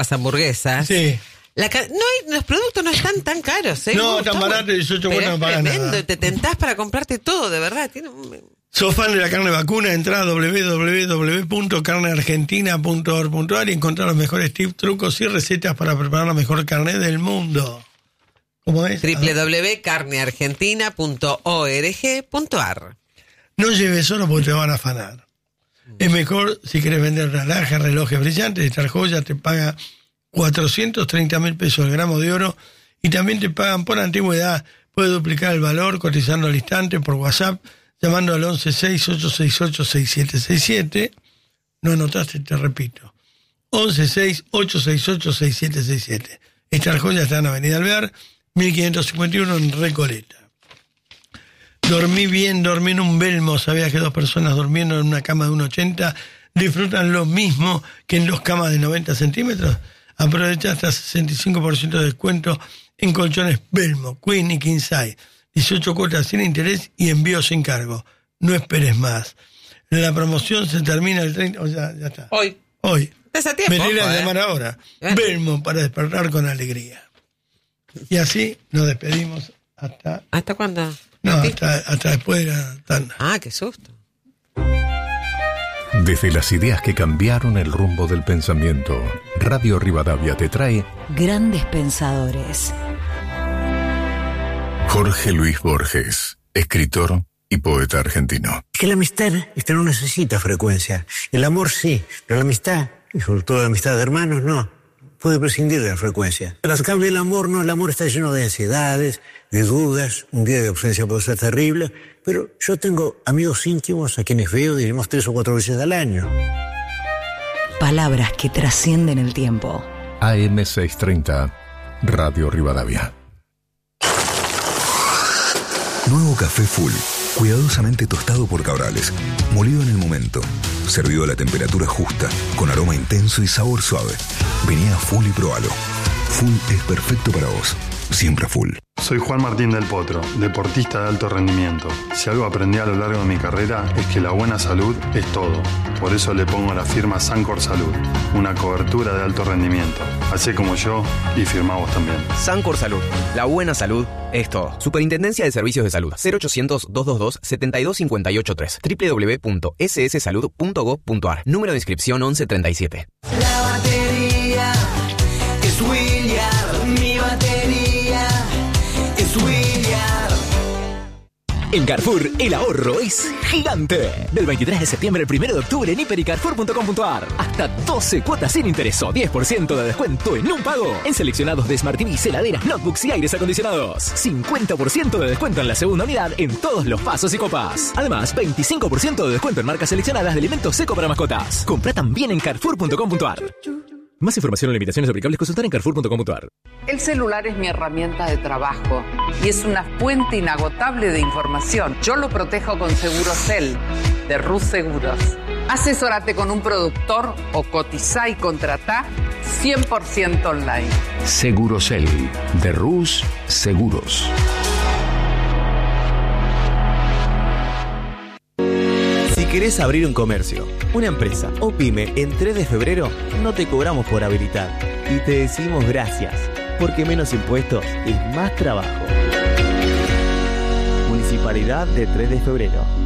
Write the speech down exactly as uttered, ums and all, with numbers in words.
las hamburguesas. Sí. La ca- no hay, los productos no están tan caros, ¿eh? No, Gustavo? tan barato, dieciocho Pero cuotas no es pagan tremendo, nada. te tentás para comprarte todo, de verdad. Tiene un... ¿Sos fan de la carne vacuna? Entrá a doble u doble u doble u punto carne argentina punto org punto a r y encontrá los mejores tips, trucos y recetas para preparar la mejor carne del mundo. ¿Cómo es? doble u doble u doble u punto carne argentina punto org punto a r. No lleves solo porque te van a afanar. Es mejor si querés vender relojes, relojes brillantes. Esta joya te paga cuatrocientos treinta mil pesos el gramo de oro y también te pagan por antigüedad. Puedes duplicar el valor cotizando al instante por WhatsApp, llamando al once seis ocho seis ocho seis siete seis siete. No anotaste, te repito. once seis ocho seis ocho seis siete seis siete. Estas joyas están en Avenida Alvear, mil quinientos cincuenta y uno en Recoleta. Dormí bien, dormí en un Belmo. ¿Sabías que dos personas durmiendo en una cama de uno ochenta disfrutan lo mismo que en dos camas de noventa centímetros? Aprovecha hasta sesenta y cinco por ciento de descuento en colchones Belmo, Queen y King Size. dieciocho cuotas sin interés y envío sin cargo. No esperes más. La promoción se termina el treinta... O sea, ya está. Hoy. Hoy. Estás a tiempo. Me iré a ¿eh? llamar ahora. ¿Eh? Belmo para despertar con alegría. Y así nos despedimos hasta... ¿Hasta cuándo? No, hasta, hasta después de la tanda. Ah, qué susto. Desde las ideas que cambiaron el rumbo del pensamiento, Radio Rivadavia te trae Grandes Pensadores. Jorge Luis Borges, escritor y poeta argentino. Que la amistad esta no necesita frecuencia. El amor sí, pero la amistad, y sobre todo la amistad de hermanos, no. Puede prescindir de la frecuencia. Pero a cambio del amor, no, el amor está lleno de ansiedades, de dudas, un día de ausencia puede ser terrible, pero yo tengo amigos íntimos a quienes veo, diremos, tres o cuatro veces al año. Palabras que trascienden el tiempo. A M seiscientos treinta, Radio Rivadavia. Nuevo café Full, cuidadosamente tostado por Cabrales, molido en el momento, servido a la temperatura justa, con aroma intenso y sabor suave. Vení a Full y probalo. Full es perfecto para vos, siempre Full. Soy Juan Martín del Potro, deportista de alto rendimiento. Si algo aprendí a lo largo de mi carrera es que la buena salud es todo. Por eso le pongo la firma Sancor Salud, una cobertura de alto rendimiento. Hacé como yo y firmá vos también. Sancor Salud, la buena salud es todo. Superintendencia de Servicios de Salud, cero ochocientos, doscientos veintidós, setenta y dos cincuenta y ocho tres, doble u doble u doble u punto ese ese salud punto gob punto a r, número de inscripción once treinta y siete. La batería es William, mi batería es William. En Carrefour, el ahorro es gigante. Del veintitrés de septiembre al primero de octubre en hiper y carrefour punto com punto a r. Hasta doce cuotas sin interés o diez por ciento de descuento en un pago. En seleccionados de Smart T Vs, heladeras, notebooks y aires acondicionados. cincuenta por ciento de descuento en la segunda unidad en todos los pasos y copas. Además, veinticinco por ciento de descuento en marcas seleccionadas de alimentos seco para mascotas. Compra también en carrefour punto com punto a r. Más información o limitaciones aplicables consultar en carrefour punto com punto a r. El celular es mi herramienta de trabajo y es una fuente inagotable de información. Yo lo protejo con Segurocel, de Rus Seguros. Asesórate con un productor o cotizá y contratá cien por ciento online. Segurocel, de Rus Seguros. Si querés abrir un comercio, una empresa o pyme en tres de febrero, no te cobramos por habilitar y te decimos gracias, porque menos impuestos es más trabajo. Municipalidad de tres de febrero.